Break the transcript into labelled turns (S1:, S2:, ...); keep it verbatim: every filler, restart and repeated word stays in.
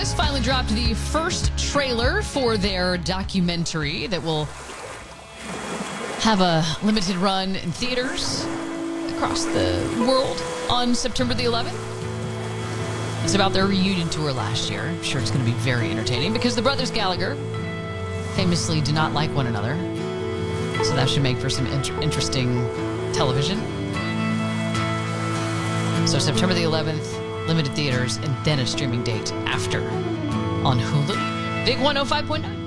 S1: This finally dropped the first trailer for their documentary that will have a limited run in theaters across the world on September the eleventh. It's about their reunion tour last year. I'm sure it's going to be very entertaining because the brothers Gallagher famously do not like one another. So that should make for some inter- interesting television. So September the eleventh, limited theaters, and then a streaming date after on Hulu. Big one oh five point nine.